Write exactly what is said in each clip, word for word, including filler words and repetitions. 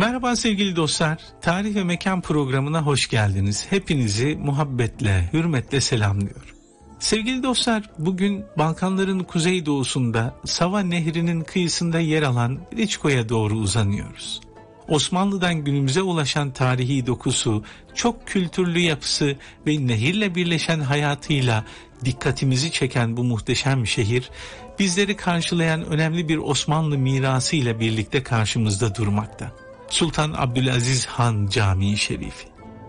Merhaba sevgili dostlar, Tarih ve Mekan programına hoş geldiniz. Hepinizi muhabbetle, hürmetle selamlıyorum. Sevgili dostlar, bugün Balkanların kuzeydoğusunda Sava Nehri'nin kıyısında yer alan Briçko'ya doğru uzanıyoruz. Osmanlı'dan günümüze ulaşan tarihi dokusu, çok kültürlü yapısı ve nehirle birleşen hayatıyla dikkatimizi çeken bu muhteşem şehir, bizleri karşılayan önemli bir Osmanlı mirası ile birlikte karşımızda durmakta. Sultan Abdülaziz Han Camii Şerifi.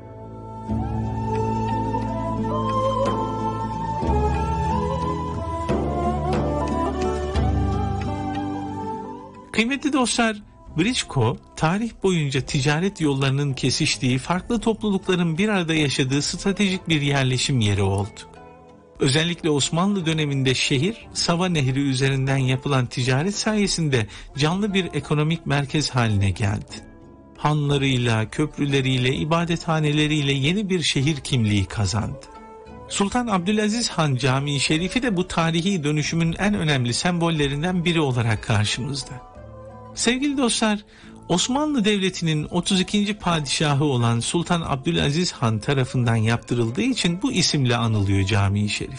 Kıymetli dostlar, Briçko, tarih boyunca ticaret yollarının kesiştiği, farklı toplulukların bir arada yaşadığı stratejik bir yerleşim yeri oldu. Özellikle Osmanlı döneminde şehir, Sava Nehri üzerinden yapılan ticaret sayesinde canlı bir ekonomik merkez haline geldi. Hanlarıyla, köprüleriyle, ibadethaneleriyle yeni bir şehir kimliği kazandı. Sultan Abdülaziz Han Camii Şerifi de bu tarihi dönüşümün en önemli sembollerinden biri olarak karşımızda. Sevgili dostlar, Osmanlı Devleti'nin otuz ikinci padişahı olan Sultan Abdülaziz Han tarafından yaptırıldığı için bu isimle anılıyor Camii Şerif.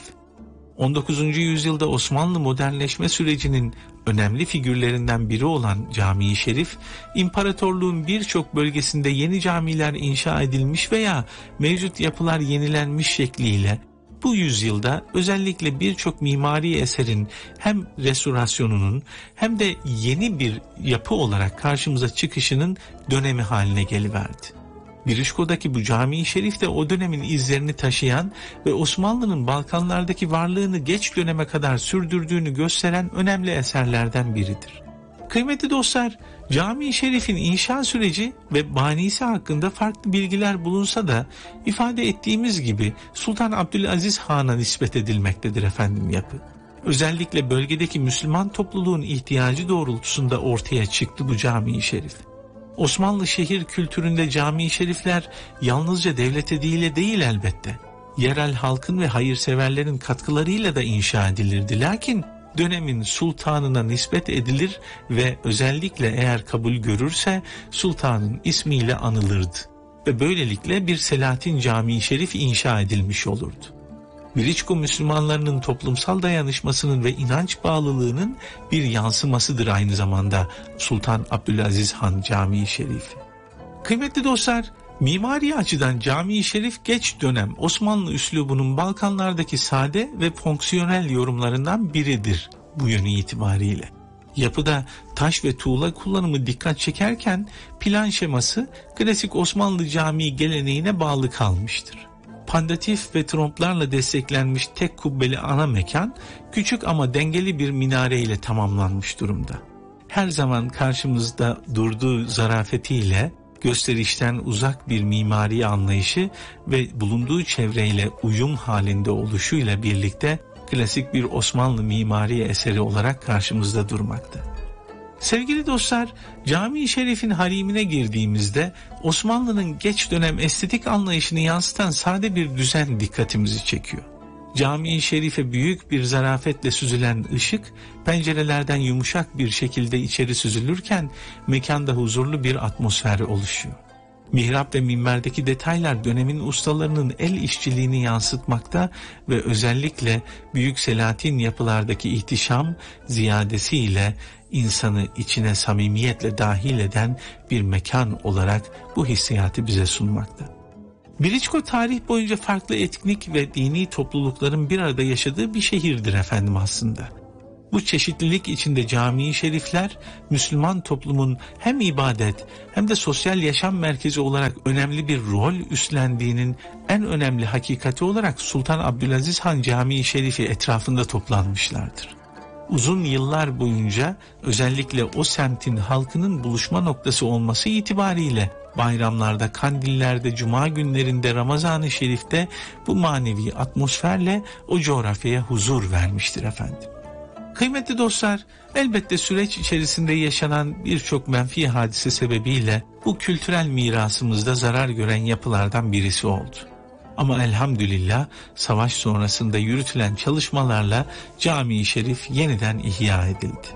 on dokuzuncu yüzyılda Osmanlı modernleşme sürecinin önemli figürlerinden biri olan Camii Şerif, imparatorluğun birçok bölgesinde yeni camiler inşa edilmiş veya mevcut yapılar yenilenmiş şekliyle bu yüzyılda özellikle birçok mimari eserin hem restorasyonunun hem de yeni bir yapı olarak karşımıza çıkışının dönemi haline geliverdi. Briçko'daki bu Camii Şerif de o dönemin izlerini taşıyan ve Osmanlı'nın Balkanlardaki varlığını geç döneme kadar sürdürdüğünü gösteren önemli eserlerden biridir. Kıymetli dostlar, Camii Şerif'in inşa süreci ve banisi hakkında farklı bilgiler bulunsa da ifade ettiğimiz gibi Sultan Abdülaziz Han'a nispet edilmektedir efendim yapı. Özellikle bölgedeki Müslüman topluluğun ihtiyacı doğrultusunda ortaya çıktı bu Camii Şerif. Osmanlı şehir kültüründe cami-i şerifler yalnızca devlet eliyle değil elbette, yerel halkın ve hayırseverlerin katkılarıyla da inşa edilirdi. Lakin dönemin sultanına nispet edilir ve özellikle eğer kabul görürse sultanın ismiyle anılırdı. Ve böylelikle bir Selahattin Camii Şerif inşa edilmiş olurdu. Briçko Müslümanlarının toplumsal dayanışmasının ve inanç bağlılığının bir yansımasıdır aynı zamanda Sultan Abdülaziz Han Camii Şerifi. Kıymetli dostlar, mimari açıdan Camii Şerif geç dönem Osmanlı üslubunun Balkanlardaki sade ve fonksiyonel yorumlarından biridir bu yönü itibariyle. Yapıda taş ve tuğla kullanımı dikkat çekerken plan şeması klasik Osmanlı camii geleneğine bağlı kalmıştır. Pandatif ve tromplarla desteklenmiş tek kubbeli ana mekan küçük ama dengeli bir minare ile tamamlanmış durumda. Her zaman karşımızda durduğu zarafetiyle gösterişten uzak bir mimari anlayışı ve bulunduğu çevreyle uyum halinde oluşuyla birlikte klasik bir Osmanlı mimari eseri olarak karşımızda durmakta. Sevgili dostlar, Camii Şerif'in harimine girdiğimizde Osmanlı'nın geç dönem estetik anlayışını yansıtan sade bir düzen dikkatimizi çekiyor. Camii Şerif'e büyük bir zarafetle süzülen ışık pencerelerden yumuşak bir şekilde içeri süzülürken mekanda huzurlu bir atmosfer oluşuyor. Mihrap ve minberdeki detaylar dönemin ustalarının el işçiliğini yansıtmakta ve özellikle Büyük Selahattin yapılardaki ihtişam ziyadesiyle insanı içine samimiyetle dahil eden bir mekan olarak bu hissiyatı bize sunmakta. Briçko tarih boyunca farklı etnik ve dini toplulukların bir arada yaşadığı bir şehirdir efendim aslında. Bu çeşitlilik içinde cami-i şerifler Müslüman toplumun hem ibadet hem de sosyal yaşam merkezi olarak önemli bir rol üstlendiğinin en önemli hakikati olarak Sultan Abdülaziz Han Camii Şerifi etrafında toplanmışlardır. Uzun yıllar boyunca özellikle o semtin halkının buluşma noktası olması itibariyle bayramlarda, kandillerde, cuma günlerinde, Ramazan-ı Şerif'te bu manevi atmosferle o coğrafyaya huzur vermiştir efendim. Kıymetli dostlar, elbette süreç içerisinde yaşanan birçok menfi hadise sebebiyle bu kültürel mirasımızda zarar gören yapılardan birisi oldu. Ama elhamdülillah savaş sonrasında yürütülen çalışmalarla Camii Şerif yeniden ihya edildi.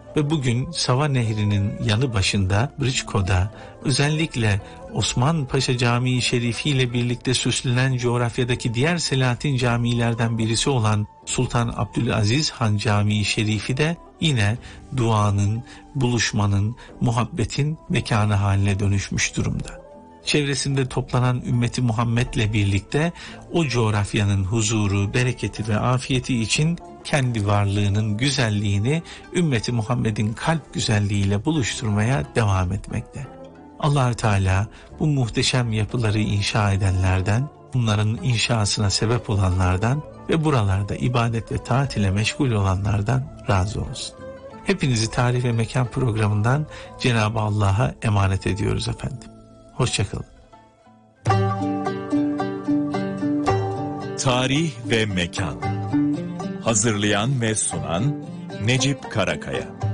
ve bugün Sava Nehri'nin yanı başında Brçko'da özellikle Osman Paşa Camii Şerifi ile birlikte süslenen coğrafyadaki diğer Selahattin camilerden birisi olan Sultan Abdülaziz Han Camii Şerifi de yine duanın, buluşmanın, muhabbetin mekanı haline dönüşmüş durumda. Çevresinde toplanan ümmeti Muhammed'le birlikte o coğrafyanın huzuru, bereketi ve afiyeti için kendi varlığının güzelliğini ümmeti Muhammed'in kalp güzelliğiyle buluşturmaya devam etmekte. Allah-u Teala bu muhteşem yapıları inşa edenlerden, bunların inşasına sebep olanlardan ve buralarda ibadet ve taat ile meşgul olanlardan razı olsun. Hepinizi Tarih ve Mekan programından Cenab-ı Allah'a emanet ediyoruz efendim. Hoşçakalın. Tarih ve Mekan. Hazırlayan ve sunan Necip Karakaya.